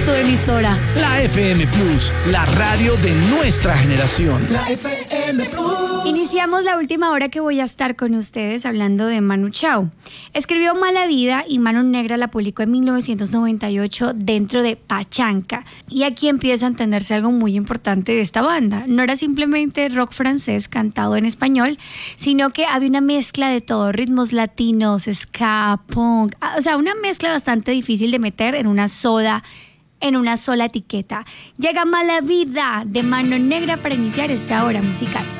tu emisora. La FM Plus, la radio de nuestra generación. La FM Plus. Iniciamos la última hora que voy a estar con ustedes hablando de Manu Chao. Escribió Mala Vida y Mano Negra la publicó en 1998 dentro de Pachanca. Y aquí empieza a entenderse algo muy importante de esta banda. No era simplemente rock francés cantado en español, sino que había una mezcla de todo, ritmos latinos, ska, punk, o sea, una mezcla bastante difícil de meter en una sola etiqueta. Llega Mala Vida de Mano Negra para iniciar esta hora musical.